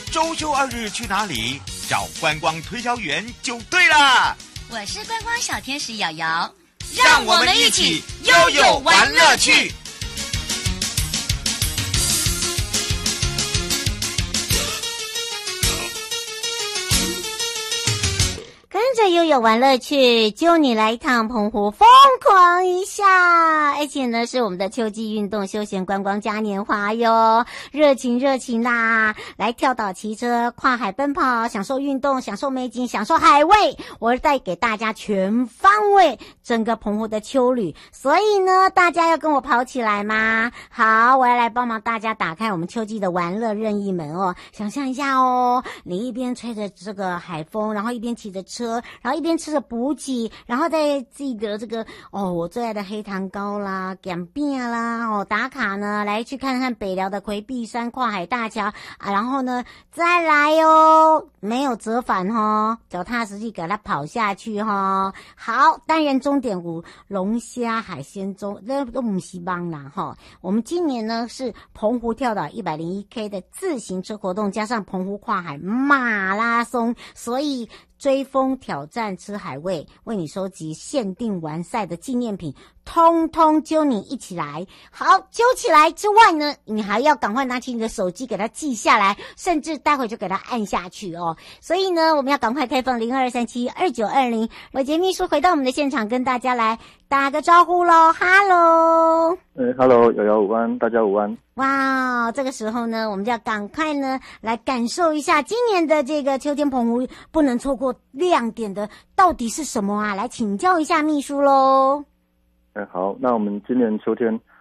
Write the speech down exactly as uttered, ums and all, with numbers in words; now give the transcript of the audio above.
周休二日去哪里？找观光推销员就对了。 我是观光小天使瑶瑶， 让我们一起悠悠玩乐趣。 跟着悠悠玩乐趣，就你来一趟澎湖疯狂一下！而且呢，是我们的秋季运动休闲观光嘉年华哟，热情热情啦！来跳岛、骑车、跨海奔跑，享受运动，享受美景，享受海味。我带给大家全方位整个澎湖的秋旅，所以呢，大家要跟我跑起来吗？好，我要来帮忙大家打开我们秋季的玩乐任意门哦。想象一下哦，你一边吹着这个海风，然后一边骑着车。然后一边吃着补给，然后再记得这个哦，我最爱的黑糖糕啦、咸饼啦，哦，打卡呢，来去看看北寮的魁壁山跨海大桥啊，然后呢再来哦，没有折返哦，脚踏实地给它跑下去哦。好，当然终点五龙虾海鲜中，这都不是帮啦哈。我们今年呢是澎湖跳岛一百零一 K 的自行车活动，加上澎湖跨海马拉松，所以追风挑战吃海味，为你收集限定完赛的纪念品，通通揪你一起来。好，揪起来之外呢，你还要赶快拿起你的手机给它记下来，甚至待会就给它按下去哦。所以呢，我们要赶快开放零二三七二九二零，伟杰秘书回到我们的现场，跟大家来打个招呼咯。哈喽， 呃 ，Hello， 瑶瑶午安，大家午安。 哇，这个时候呢，我们就要赶快呢来感受一下今年的这个秋天澎湖不能错过亮点的到底是什么啊？来请教一下秘书喽。 哎，好，那我们今年秋天